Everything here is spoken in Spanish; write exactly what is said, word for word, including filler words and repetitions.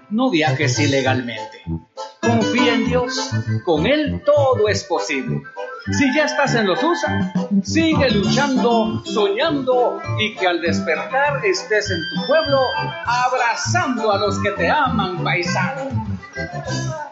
no viajes ilegalmente. Confía en Dios, con Él todo es posible. Si ya estás en los U S A, sigue luchando, soñando y que al despertar estés en tu pueblo abrazando a los que te aman, paisano.